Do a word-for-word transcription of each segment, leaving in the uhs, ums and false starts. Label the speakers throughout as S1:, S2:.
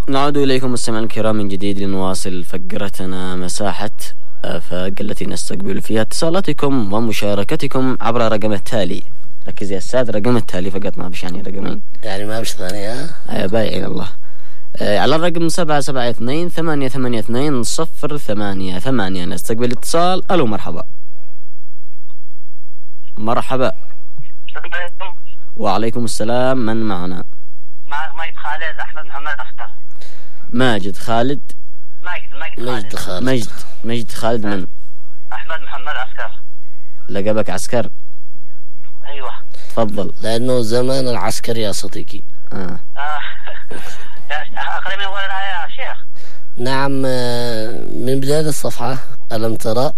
S1: نعود إليكم مستمعينا الكرام من جديد لنواصل فقرتنا مساحة آفاق التي نستقبل فيها اتصالاتكم ومشاركتكم عبر رقم التالي. ركز يا أستاذ، رقم التالي فقط، ما بش يعني رقمين،
S2: يعني ما بش ثانية.
S1: يا بايعين الله. آه على الرقم سبعة سبعة اثنين ثمانية ثمانية اثنين صفر ثمانية ثمانية نستقبل اتصال. ألو مرحبا. مرحبا. وعليكم السلام، من معنا؟
S3: معك ماجد خالد. أحمد محمد عسكر.
S1: ماجد خالد.
S3: ماجد ماجد
S2: مجد خالد.
S1: مجد مجد خالد من؟
S3: أحمد محمد عسكر.
S1: لقبك عسكر؟
S3: أيوة.
S1: تفضل.
S2: لأنه زمان العسكر يا صديقي.
S1: آه.
S3: آه. أقرأ من أول الآية يا شيخ.
S2: نعم، من بداية الصفحة. ألم ترى.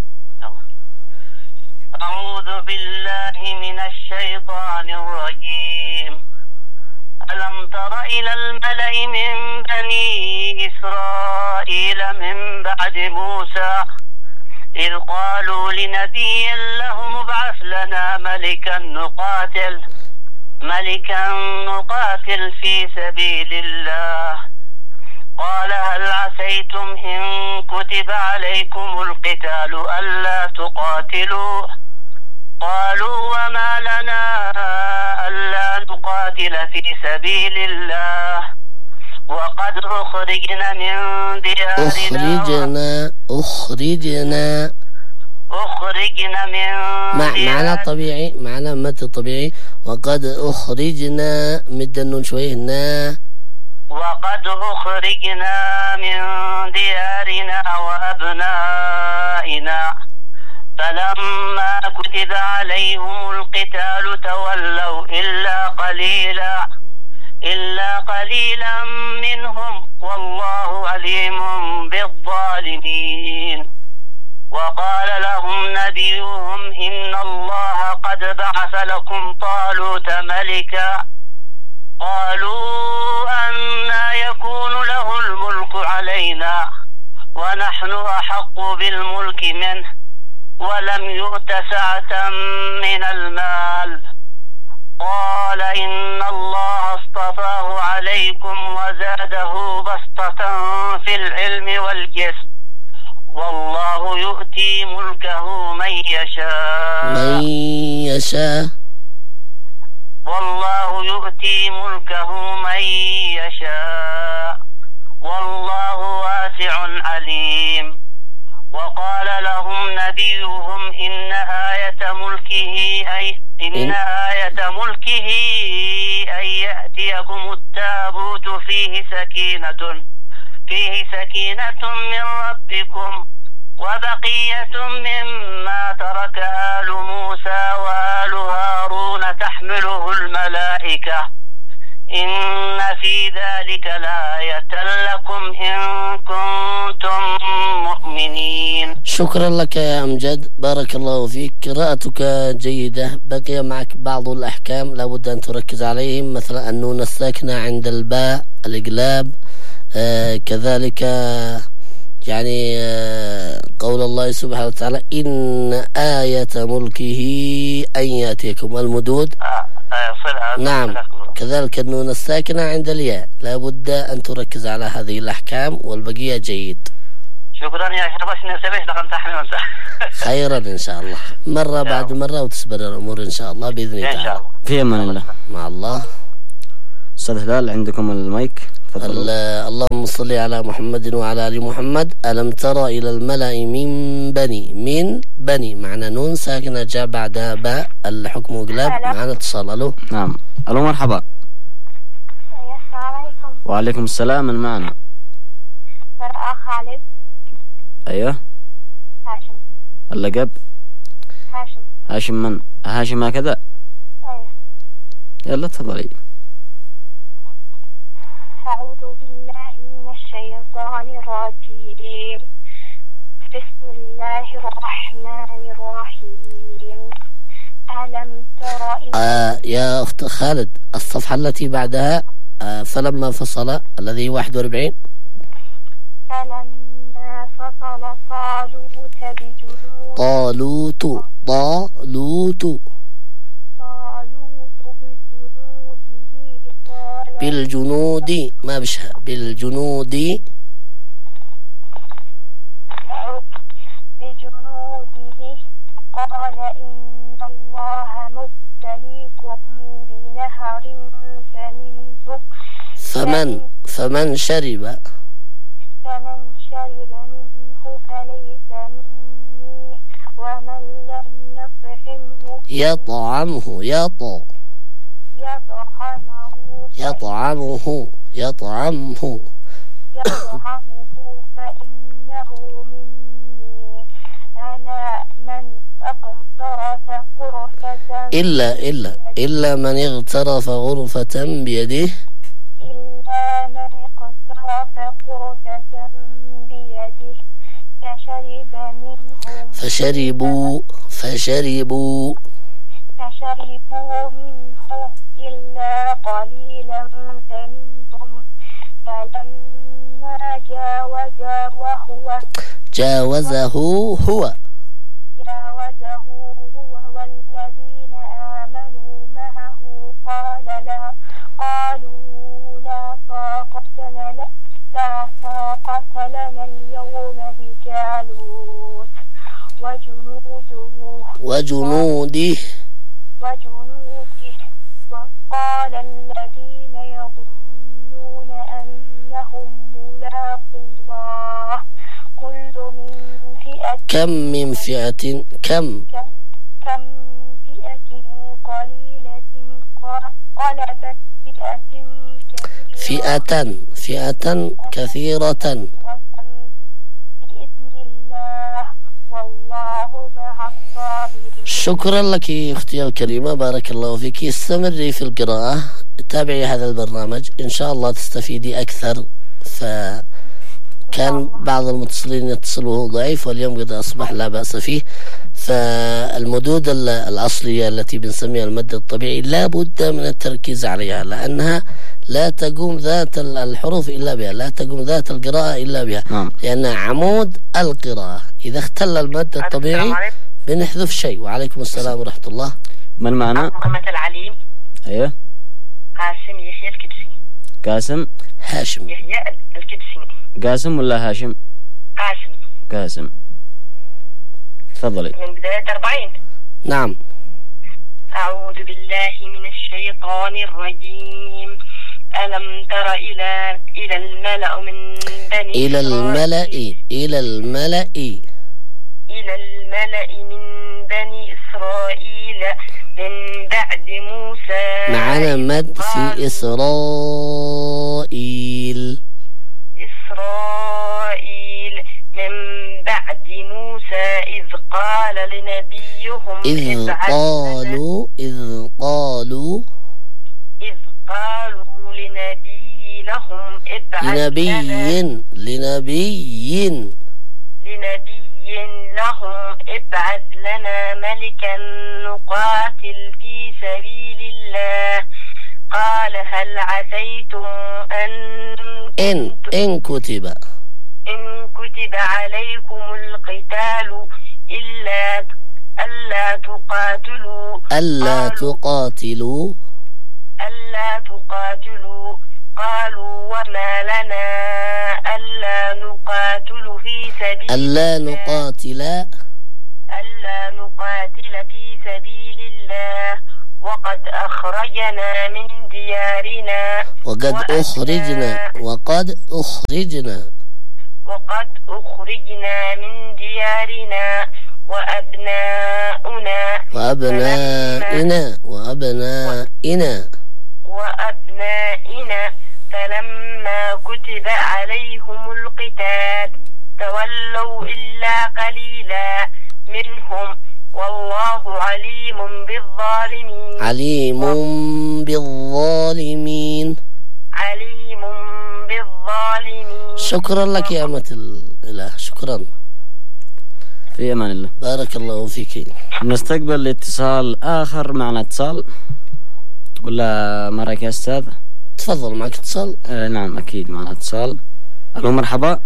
S3: أعوذ بالله من الشيطان الرجيم. ألم تر إلى الملأ من بني إسرائيل من بعد موسى إذ قالوا لنبي له مبعث لنا ملكا نقاتل ملكا نقاتل في سبيل الله قال هل عسيتم إن كتب عليكم القتال ألا تقاتلوا قالوا وما لنا ألا نقاتل في سبيل الله وقد أخرجنا من ديارنا
S2: أخرجنا أخرجنا
S3: أخرجنا من
S2: مع معنى طبيعي، معنى مد طبيعي. وقد أخرجنا مد النون شويه نا
S3: وقد أخرجنا من ديارنا وأبنائنا فلما كتب عليهم القتال تولوا إلا قليلا إلا قليلا منهم والله عليم بالظالمين. وقال لهم نبيهم إن الله قد بعث لكم طالوت ملكا قالوا أنى يكون له الملك علينا ونحن أحق بالملك منه ولم يؤت سعة من المال قال إن الله اصطفاه عليكم وزاده بسطة في العلم والجسم والله يؤتي ملكه من يشاء
S2: من يشاء
S3: والله يؤتي ملكه من يشاء والله واسع عليم. وقال لهم نبيهم إن آية ملكه أي إن آية ملكه أن يأتيكم التابوت فيه سكينة فيه سكينة من ربكم وبقية مما ترك آل موسى وآل هارون تحمله الملائكة إن في ذلك لآية لكم إن كنتم مؤمنين.
S2: شكرا لك يا أمجد، بارك الله فيك، قراءتك جيدة. بقي معك بعض الأحكام لابد أن تركز عليهم، مثلا النون الساكنة عند الباء، الإقلاب، آه كذلك يعني آه قول الله سبحانه وتعالى إن آية ملكه أن يأتيكم المدود.
S3: آه آه
S2: نعم، كذلك النون الساكنة عند الياء، لابد أن تركز على هذه الأحكام والبقية جيد.
S3: شكرا يا شيخ، بس نسبيش لقد تحمل
S2: خيرا إن شاء الله، مرة بعد مرة وتسبر الأمور إن شاء الله بإذن الله تعالى.
S1: في أمان الله.
S2: مع الله.
S1: أستاذ هلال عندكم المايك.
S2: اللهم صل على محمد وعلى آل محمد. ألم ترى إلى الملأ من بني من بني معنى نون ساكنة جاء بعدها باء، الحكم قلاب. معنا اتصال. ألو.
S1: نعم. ألو مرحبا.
S4: السلام عليكم.
S1: وعليكم السلام، من معنا؟
S4: فرقة خالد.
S1: أيوه.
S4: هاشم.
S1: اللقب؟
S4: هاشم.
S1: هاشم من؟ هاشم هكذا؟
S4: أيوه.
S1: يلا تفضلي.
S4: أعوذ بالله من الشيطان الرجيم. بسم الله الرحمن الرحيم. ألم تر
S2: آه يا أخت خالد، الصفحة التي بعدها آه فلما فصل الذي واحد وأربعين.
S4: فلما فصل طالوت بجنود
S2: طالوت طالوت
S4: طالوت بجنوده قال
S2: بالجنود ما بشها بالجنود
S4: بجنوده قال إن الله مبتليكم بنهر فمنه
S2: فمن فمن شرب
S4: فمن شرب منه فليس مني ومن لم يطعمه
S2: يطعمه يط
S4: يطعمه
S2: يطعمه يطعمه
S4: يطعمه فإنه مني ألا من اقترف غرفة
S2: إلا إلا إلا من اغترف غرفة بيده
S4: إلا من اقترف غرفة بيده فشرب منهم
S2: فشربوا فشربوا
S4: فشربوا منه إلا قليلا فمنهم فلما جاوزه وهو
S2: جاوزه هو
S4: جاوزه هو والذين آمنوا معه قال لا قالوا لا طاقة لنا لا طاقة لنا اليوم بجالوت وجنوده
S2: وجنوده
S4: وجنوده وقال الذين يظنون أنهم ملاقو الله كل من فئة
S2: كم من فئة كم
S4: كم فئة قليلة غلبت فئة كثيرة
S2: فئة فئة كثيرة
S4: بإذن الله والله مع الصابرين.
S2: شكرا لك أختي الكريمة، بارك الله فيك. استمري في القراءة، تابعي هذا البرنامج، إن شاء الله تستفيدي أكثر. فكان بعض المتصلين يتصلوا ضعيف، واليوم قد أصبح لا بأس فيه. فالمدود الأصلية التي بنسميها المد الطبيعي لا بد من التركيز عليها، لأنها لا تقوم ذات الحروف إلا بها، لا تقوم ذات القراءة إلا بها،
S1: نعم.
S2: لأنها عمود القراءة. إذا اختل المد الطبيعي بنحذف شيء. وعليكم السلام ورحمة الله.
S1: من معنا؟
S3: قمة العليم.
S1: أيوه.
S3: قاسم يحيى الكبسي.
S1: قاسم
S2: هاشم
S3: يحيى الكبسي.
S1: قاسم ولا هاشم؟
S3: قاسم.
S1: قاسم، تفضلي.
S3: من بداية أربعين.
S2: نعم.
S3: أعوذ بالله من الشيطان الرجيم. ألم تر إلى إلى الملأ من بني
S2: إلى الملأ إلى الملأ
S3: إلى الملأ من بني إسرائيل من بعد موسى.
S2: معنا مد في إسرائيل.
S3: إسرائيل من بعد موسى إذ قال لنبيهم
S2: إذ قالوا إذ قالوا
S3: إذ قالوا لنبي لهم ابعث
S2: لنبي لنبي
S3: لنبي لهم ابعث لنا ملكا نقاتل في سبيل الله. قال هل عسيتم أن
S2: إن إن كتب
S3: إن كتب عليكم القتال إلا ألا تقاتلوا
S2: ألا تقاتلوا
S3: ألا تقاتلوا قالوا وما لنا ألا نقاتل في سبيل
S2: ألا نقاتل
S3: ألا نقاتل في سبيل الله وقد أخرجنا من ديارنا
S2: وقد أخرجنا وقد أخرجنا
S3: وقد أخرجنا من ديارنا وأبناؤنا
S2: وأبنائنا وأبنائنا
S3: وأبنائنا فلما كتب عليهم القتال تولوا إلا قليلا منهم والله عليم بالظالمين.
S2: عليم بالظالمين
S3: عليم بالظالمين.
S2: شكرا لك يا أمة الإله، شكرا.
S1: في أمان الله.
S2: بارك الله فيك.
S1: نستقبل اتصال آخر. معنا اتصال ولا معك يا أستاذ؟
S2: تفضل، معك اتصال.
S1: آه نعم أكيد معنا اتصال. ألو مرحبا.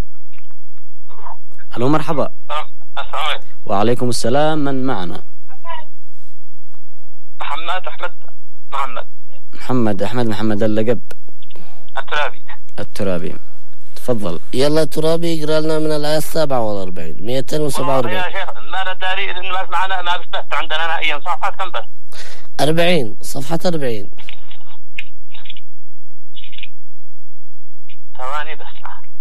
S1: ألو مرحبا.
S5: السلام عليكم.
S1: وعليكم السلام. من معنا؟
S5: محمد أحمد محمد.
S1: محمد أحمد محمد اللقب
S3: الترابي.
S1: الترابي. تفضل.
S2: يلا ترابي اقرا لنا من الآية السابعة والأربعين مئتين وسبعة وأربعين.
S3: يا شيخ ما الداري إن ما معنا ما بث عندنا نهائيا صفحات كم بس؟
S2: أربعين صفحة أربعين.
S3: ثواني بس.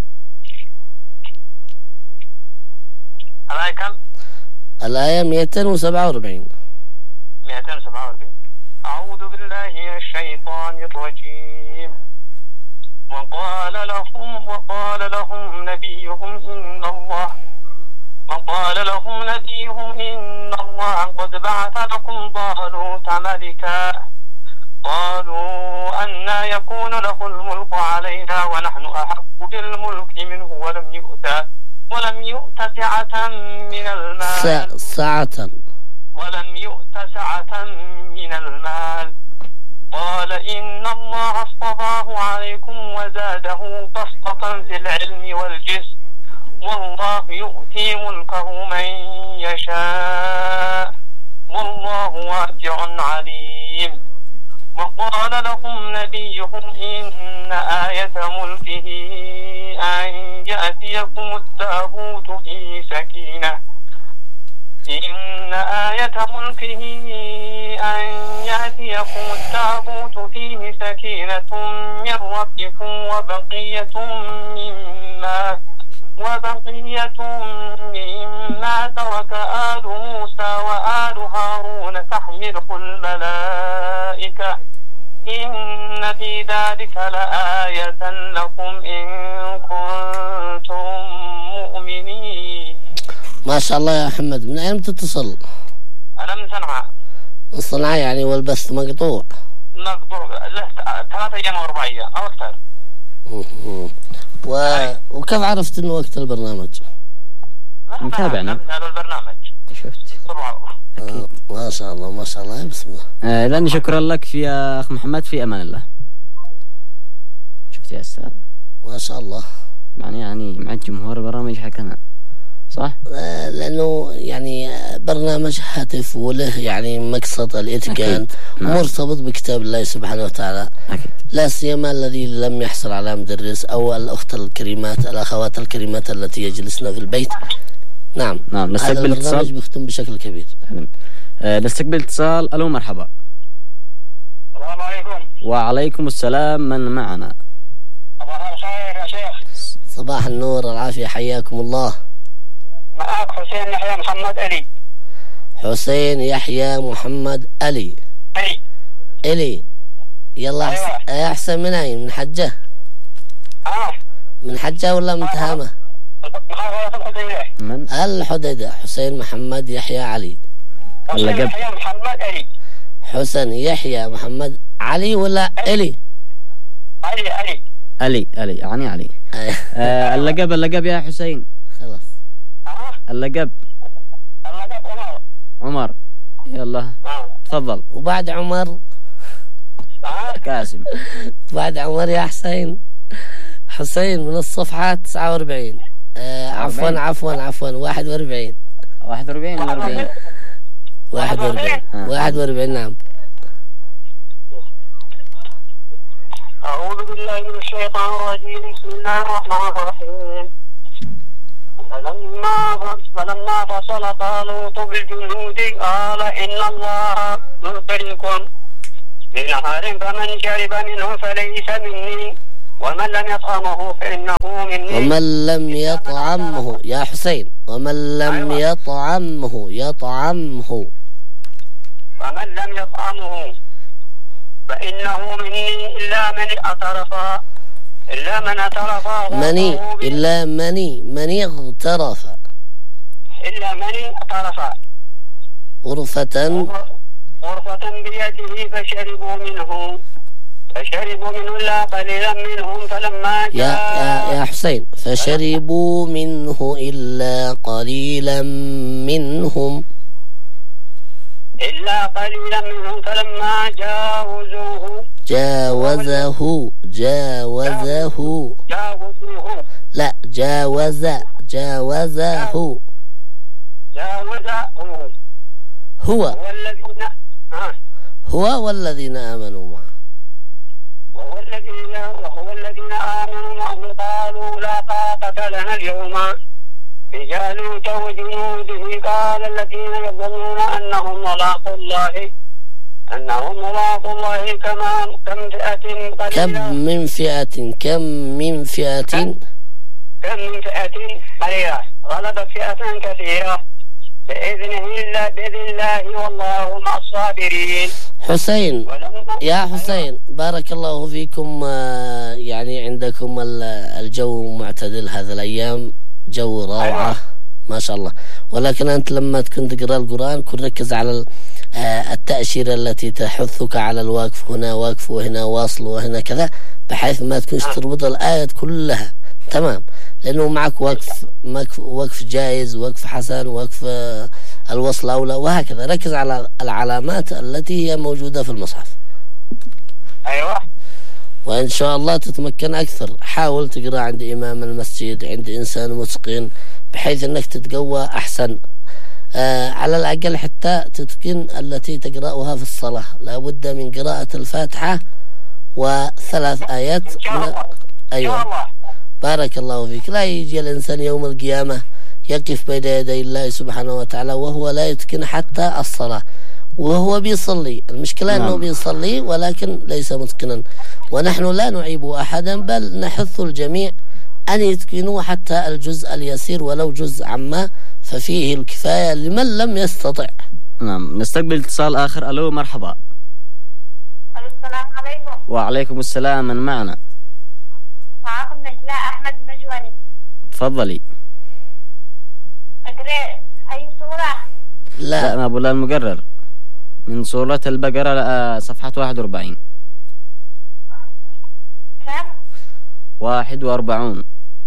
S3: الآية كم؟
S2: الآية مئتين وسبعة وأربعين.
S3: مئتين وسبعة وأربعين. أعوذ بالله من الشيطان الرجيم. وقال لهم وقال لهم نبيهم إن الله وقال لهم نبيهم إن الله قد بعث لكم طالوت ملكا قالوا أنى يكون له الملك علينا ونحن أحق بالملك منه ولم يؤت ولم يؤت سعة من المال
S2: سعة
S3: ولم يؤت سعة من المال قال إن الله اصطفاه عليكم وزاده بسطة في العلم والجسم والله يؤتي ملكه من يشاء والله واسع عليم. وقال لهم نبيهم إن آية ملكه أن يأتيكم التابوت فيه سكينة إن آية ملكه أن يأتيكم التابوت فيه سكينة من ربكم وبقية مما وبقية مما ترك آل موسى وآل هارون تحمله الملائكة إن في ذلك لآية لكم إن كنتم مؤمنين.
S2: ما شاء الله يا محمد. من أين بتتصل؟
S3: أنا من صنعاء.
S2: من صنعاء يعني والبث مقطوع؟
S3: مقطوع له ثلاثة أيام أو أربع أيام أو أكثر.
S2: و... وكيف عرفت إنه وقت البرنامج؟
S1: متابعنا
S3: هذا البرنامج.
S1: شفت.
S2: آه ما شاء الله ما شاء الله. بسم الله.
S1: آه لأني شكرا لك يا أخ محمد. في أمان الله. شفت يا أستاذ
S2: ما شاء الله.
S1: يعني يعني مع الجمهور برامج حكنا صح؟
S2: آه لأنه يعني برنامج هاتف وله يعني مقصد الإتقان مرتبط بكتاب الله سبحانه وتعالى.
S1: أكيد.
S2: لا سيما الذي لم يحصل على مدرس أو الأخت الكريمات الأخوات الكريمات التي يجلسن في البيت. نعم
S1: نعم. نستقبل اتصال.
S2: البرنامج بيختم بشكل كبير.
S1: أه نستقبل اتصال. ألو مرحبا.
S3: السلام عليكم.
S1: وعليكم السلام. من معنا؟
S3: صباح الخير يا شيخ.
S2: صباح النور والعافية حياكم الله.
S3: معك حسين يحيى محمد علي.
S2: حسين يحيى محمد علي.
S3: علي.
S2: علي. يلا أيوة. أحسن. أحسن من أين؟ من حجة؟
S3: آه.
S2: من حجة ولا من تهامة؟
S1: من؟
S2: الحديدة. حسين محمد يحيى علي.
S3: حسين يحيى محمد علي.
S2: حسين يحيى محمد علي ولا علي؟
S3: علي علي
S1: علي علي يعني علي. آه اللقب اللقب يا حسين.
S2: خلاص.
S1: اللقب
S3: اللقب عمر.
S1: عمر. يلا تفضل.
S2: وبعد عمر
S1: قاسم.
S2: بعد عمر يا حسين. حسين من الصفحة تسعة وأربعين. آه عفوا عفوا عفوا واحد وأربعين.
S1: واحد وأربعين ولا أربعين؟
S2: واحد وأربعين. واحد وأربعين نعم.
S3: أعوذ بالله من الشيطان الرجيم. بسم الله الرحمن الرحيم. فلما فلما فصل طالوت بالجنود قال إن الله مبتليكم بنهر فمن شرب منه فليس مني ومن لم يطعمه فإنه مني.
S2: ومن لم يطعمه يا حسين. ومن لم يطعمه يطعمه
S3: ومن لم يطعمه فإنه مني إلا من اعترف إلا من اعترف
S2: مني إلا مني مني اغترف
S3: إلا من اعترف
S2: غرفة
S3: غرفة بيده فشربوا منه فشربوا منه إلا قليلا منهم فلما جاء
S2: يا, يا, يا حسين فشربوا منه إلا قليلا منهم
S3: إلا قليلا منهم فلما جاوزوه
S2: جاوزه جاوزه
S3: جاوزوه
S2: لا جاوز جاوزه
S3: جاوزه
S2: هو
S3: والذين
S2: هو والذين آمنوا معه كم من فئة كم من فئة
S3: كم من فئة قليلة غلبت فئة كثيرة بإذنه الله بإذن الله والله مع الصابرين.
S2: حسين يا حسين بارك الله فيكم. يعني عندكم الجو معتدل هذه الأيام، جو روعة ما شاء الله، ولكن أنت لما تكون تقرأ القرآن كن ركز على التأشيرة التي تحثك على الوقف، هنا وقف وهنا واصل وهنا كذا، بحيث ما تكونش تربط الآية كلها. تمام، لأنه معك وقف وقف جائز، وقف حسن، وقف الوصل أولى، وهكذا. ركز على العلامات التي هي موجودة في المصحف.
S3: أيوة،
S2: وإن شاء الله تتمكن أكثر. حاول تقرأ عند إمام المسجد، عند إنسان متقن، بحيث أنك تتقوى أحسن. آه على الأقل حتى تتقن التي تقرأها في الصلاة. لابد من قراءة الفاتحة وثلاث آيات.
S3: إن شاء الله.
S2: أيوة، بارك الله فيك. لا يجي الإنسان يوم القيامة يقف بين يدي الله سبحانه وتعالى وهو لا يتقن حتى الصلاة، وهو بيصلي. المشكلة نعم. أنه بيصلي ولكن ليس متقنا، ونحن لا نعيب أحدا، بل نحث الجميع أن يتقنوا حتى الجزء اليسير ولو جزء عما، ففيه الكفاية لمن لم يستطع.
S1: نعم، نستقبل اتصال آخر. ألو، مرحبا.
S4: السلام عليكم.
S1: وعليكم السلام، من معنا؟
S4: معكم نجلاء أحمد مجواني.
S1: تفضلي.
S4: أقرأ أي سورة؟
S2: لا,
S1: لا، ما بقول المقرر من سورة البقرة صفحة واحد وأربعين.
S4: كم؟
S1: واحد وأربعون.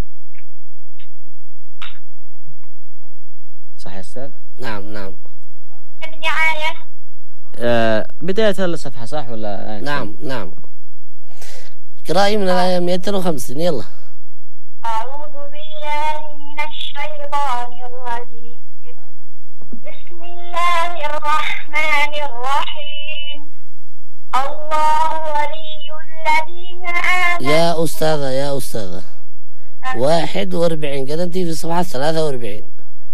S1: صح يا أستاذ؟
S2: نعم نعم.
S4: من آية؟
S1: آه بداية الصفحة صح ولا؟ آية
S2: نعم نعم. اقرأي من الآية مئتين وخمسين. يلا.
S4: أعوذ بالله من الشيطان الرجيم. بسم الله الرحمن الرحيم. الله ولي الذين آمنوا.
S2: يا أستاذة يا أستاذة واحد وأربعين، قد أنت في صفحة ثلاثة وأربعين.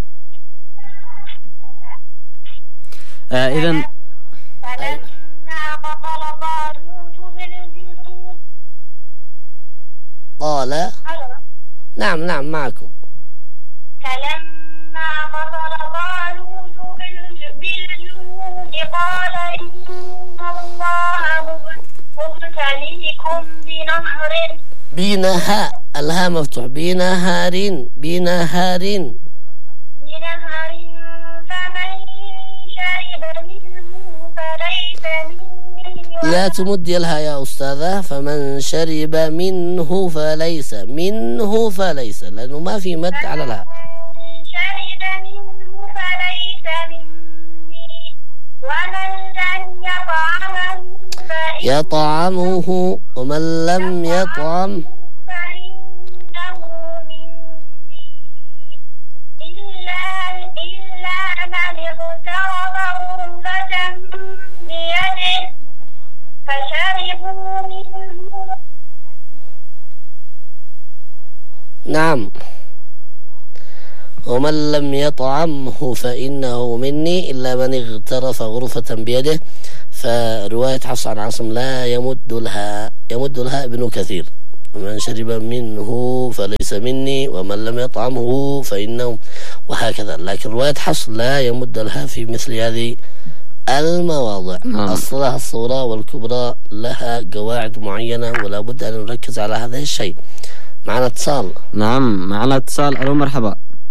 S1: آه إذن
S4: فلما قتل طالوت بالجنود
S2: قال. نعم نعم معكم.
S4: فلما قتل طالوت بالجنود قال إن الله مبتليكم بنهر.
S2: بنهاء، الها مفتوح. بنهار بنهار
S4: بنهر فمن شرب منه فليس مني.
S2: لا تمد يلها يا أستاذة. فمن شرب منه فليس منه فليس، لأنه ما في مد على الها.
S4: من شرب منه فليس مني ومن لم يطعمه
S2: يطعمه ومن لم يطعم
S4: فإنه مني إلا إلا من اغترف غرفة بيده فشربوا منه.
S2: نعم. ومن لم يطعمه فإنه مني إلا من اغترف غرفة بيده. فرواية حفص عن عاصم لا يمد لها، يمد لها ابن كثير. ومن شرب منه فليس مني ومن لم يطعمه فإنه، وهكذا. لكن رواية حفص لا يمد لها في مثل هذه المواضع. الصلاة الصغرى والكبرى لها قواعد معينة، ولا بد أن نركز على هذا الشيء. معنا اتصال.
S1: نعم معنا اتصال. ألو مرحبا.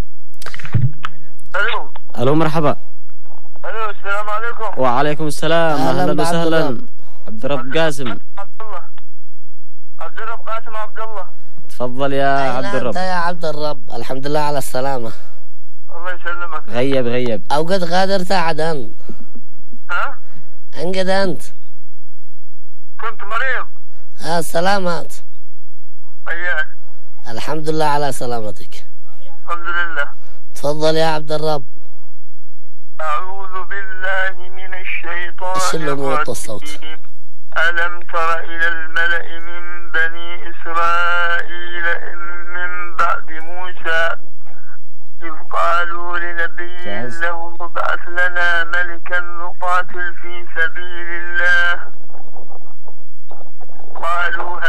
S3: ألو
S1: ألو مرحبا.
S3: ألو السلام عليكم.
S1: وعليكم السلام، أهلا وسهلا. عبد الرب قاسم.
S3: عبد الله عبد الرب قاسم عبد الله.
S1: تفضل يا عبد الرب.
S2: أنت يا عبد الرب، الحمد لله على السلامة.
S3: الله يسلمك.
S1: غيب غيب.
S2: أو قد غادرت عدن؟
S3: ها؟
S2: انقد أنت؟
S3: كنت مريض.
S2: ها السلامات.
S3: أياك.
S2: الحمد لله على سلامتك.
S3: الحمد لله.
S2: تفضل يا عبد الرب.
S3: أعوذ بالله من الشيطان الرجيم. ألم تر إلى الملأ من بني إسرائيل من بعد موسى إذ قالوا لنبي له ابعث لنا ملكا نقاتل في سبيل الله قالوا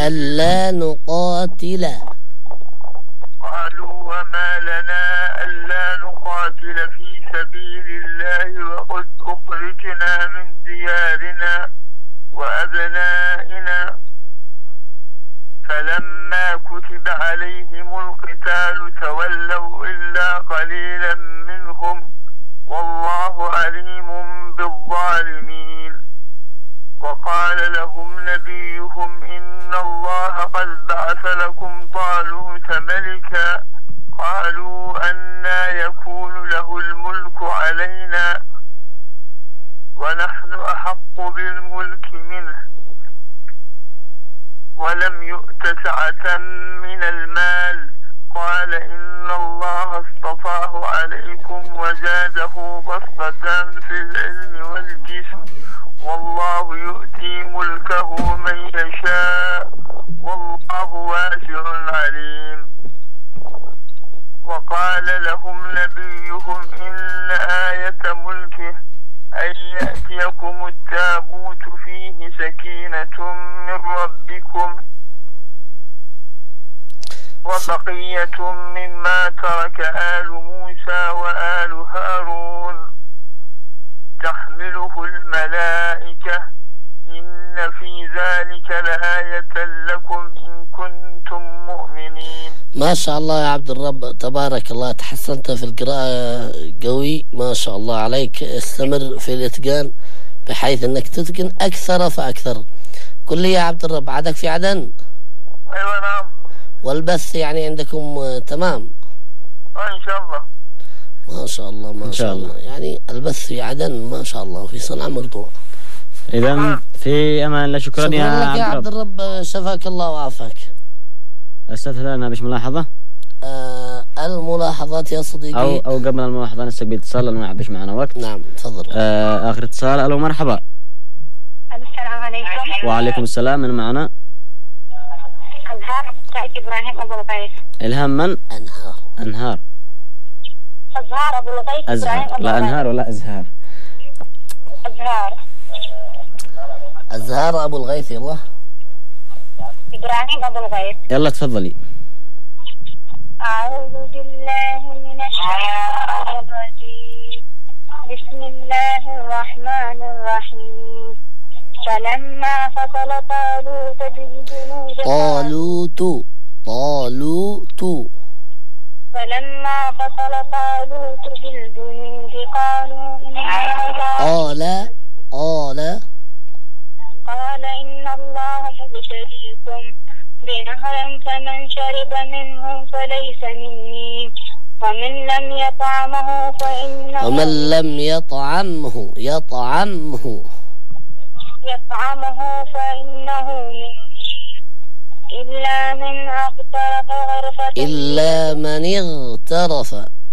S2: ألا نقاتل.
S5: قالوا وما لنا ألا نقاتل في سبيل الله وقد أخرجنا من ديارنا وأبنائنا فلما كتب عليهم القتال تولوا إلا قليلا منهم والله عليم بالظالمين. وقال لهم نبيهم إن الله قد بعث لكم طالوت ملكا قالوا أنى يكون له الملك علينا ونحن أحق بالملك منه ولم يؤت سعة من المال قال إن الله اصطفاه عليكم وزاده بسطة في العلم والجسم والله يؤتي ملكه من يشاء والله واسع عليم. وقال لهم نبيهم إن آية ملكه أن يأتيكم التابوت فيه سكينة من ربكم وبقية مما ترك آل موسى وآل هارون تحمله الملائكة إن في ذلك لآية لكم إن كنتم مؤمنين.
S2: ما شاء الله يا عبد الرب، تبارك الله، تحسنت في القراءة قوي، ما شاء الله عليك. استمر في الإتقان بحيث أنك تتقن أكثر فأكثر. قل لي يا عبد الرب، عادك في عدن؟
S5: أيوة نعم.
S2: والبث يعني عندكم تمام؟
S5: إن شاء الله.
S2: ما شاء الله ما شاء الله. الله يعني البث في عدن ما شاء الله في صنعاء مقطوع.
S1: إذا في أمان الله. شكرا, شكرا يا
S2: لك يا عبد الرب، شفاك الله وعافاك.
S1: أستاذ هلال بش ملاحظة؟
S2: آه الملاحظات يا صديقي،
S1: أو أو قبل الملاحظة نستقبل اتصال لأنه ما بش معنا وقت.
S2: نعم تفضل.
S1: آه آخر اتصال. ألو مرحبا.
S4: السلام عليكم.
S1: وعليكم السلام. من معنا؟
S4: أزهار بتاعت إبراهيم أبو الغيث.
S1: إلهام من؟
S2: أنهار.
S1: أنهار.
S4: أزهار أبو الغيث.
S1: أزهار. لا أنهار ولا أزهار.
S4: أزهار.
S2: أزهار أبو الغيث. يلا
S4: إبراهيم أبو الغيث.
S1: يلا تفضلي.
S4: أعوذ بالله من الشيطان الرجيم. بسم الله الرحمن الرحيم. فلما فصل طالوت بالجنود
S2: طالوت طالوت
S4: فلما فصل طالوت بالجنود قالوا إن
S2: قال قال
S4: قال إن الله مبتليكم بنهر فمن شرب منه فليس مني ومن لم يطعمه فإنه
S2: ومن لم يطعمه يطعمه
S4: يطعمه فإنه مني إلا من اغترف غرفة
S2: إلا من اغترف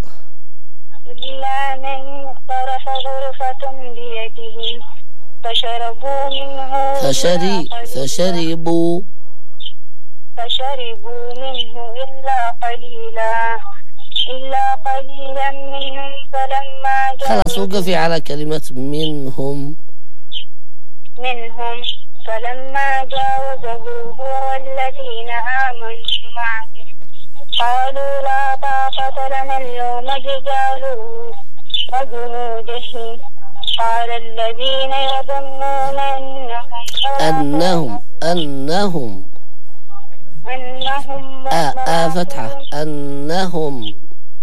S4: إلا من اغترف غرفة بيده فشربوا منه
S2: فشري فشربوا
S4: فشربوا منه إلا قليلا إلا قليلا منهم فلما
S2: خلاص وقفي على كلمة منهم
S4: منهم فلما جاوزه هو والذين آمنوا معه قالوا لا طاقة لنا اليوم بجالوت وجنوده قال الذين يظنون أنهم
S2: أنهم أنهم
S4: أنهم
S2: آ آ فتحة أنهم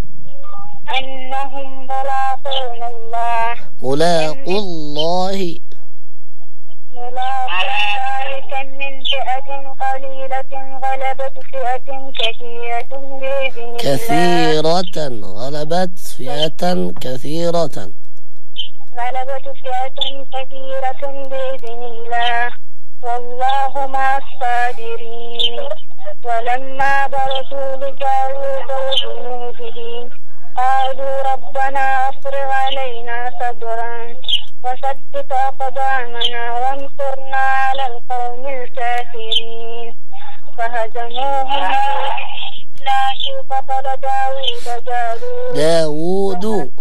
S4: أنهم ملاقون الله
S2: ملاقوا الله
S4: ملاقوا ذلك من فئة قليلة غلبت فئة كثيرة بإذن الله
S2: كثيرة غلبت فئة كثيرة
S4: غلبت فئة كثيرة بإذن الله والله مع الصابرين. ولما برزوا لجالوت وجنوده قالوا ربنا أفرغ علينا صبرا وثبت أقدامنا وانصرنا على القوم الكافرين فهزموهم بالله وقتل داود
S2: داود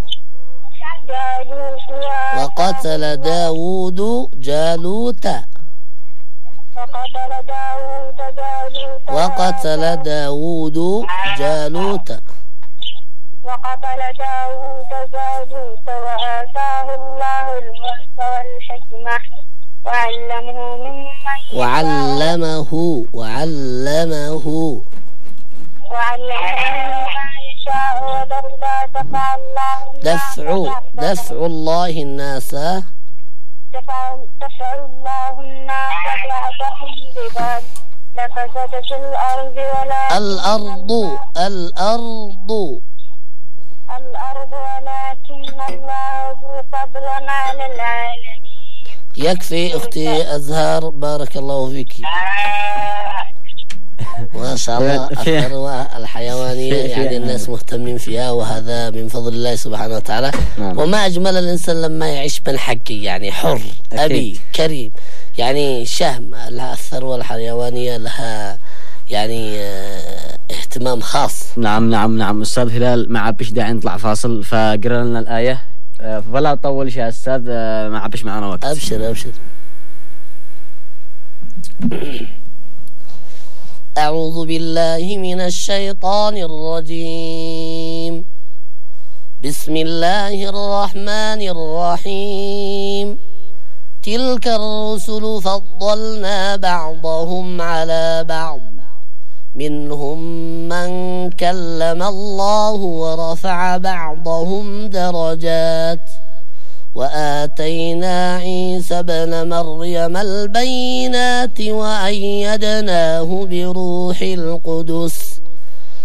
S4: جالوت
S2: وقتل داود جالوت
S4: وقتل داود
S2: وقتل داود جالوت
S4: وقتل داود جالوت وآتاه الله الملك والحكمة وعلمه ممن
S2: وعلمه وعلمه
S4: وعلمه مما يشاء ولولا دفع الله
S2: دفع دفع الله الناس
S4: دفع, دفع الله الناس بعضهم ببعض لفسدت الأرض ولا
S2: الأرض الأرض
S4: الأرض ولكن الله ذو فضل على العالمين.
S2: يكفي أختي أزهار بارك الله فيك. ما شاء الله الثروة الحيوانية يعني الناس مهتمين فيها، وهذا من فضل الله سبحانه وتعالى. وما أجمل الإنسان لما يعيش من حقه، يعني حر أبي كريم، يعني شهم. الثروة الحيوانية لها يعني اهتمام خاص.
S1: نعم نعم نعم. أستاذ هلال ما عبش داعي نطلع فاصل، فقرأ لنا الآية فلا تطولش يا أستاذ، ما عبش معنا وقت.
S2: أبشر أبشر. أعوذ بالله من الشيطان الرجيم. بسم الله الرحمن الرحيم. تلك الرسل فضلنا بعضهم على بعض، منهم من كلم الله ورفع بعضهم درجات، وآتينا عيسى ابن مريم البينات وأيدناه بروح القدس